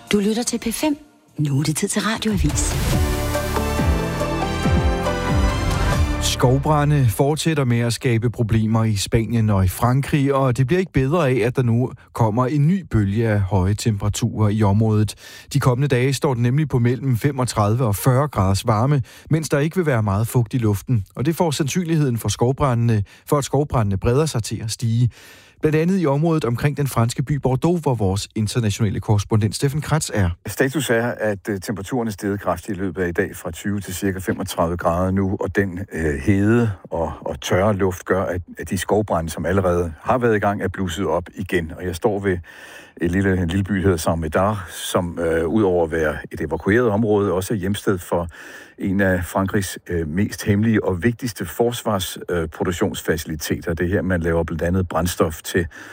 Du lytter til P5. Nu er det tid til radioavis. Skovbrande fortsætter med at skabe problemer i Spanien og i Frankrig, og det bliver ikke bedre af, at der nu kommer en ny bølge af høje temperaturer i området. De kommende dage står den nemlig på mellem 35 og 40 graders varme, mens der ikke vil være meget fugt i luften. Og det får sandsynligheden for at skovbrandene breder sig til at stige. Blandt andet i området omkring den franske by Bordeaux, hvor vores internationale korrespondent Steffen Kratz er. Status er, at temperaturen er steget kraftigt i løbet af i dag fra 20 til ca. 35 grader nu, og den hede og tørre luft gør, at de skovbrande, som allerede har været i gang, er blusset op igen. Og jeg står ved en lille by, der hedder Saint-Médard, som udover at være et evakueret område, også er hjemsted for en af Frankrigs mest hemmelige og vigtigste forsvarsproduktionsfaciliteter. Det er her, man laver blandt andet brændstof til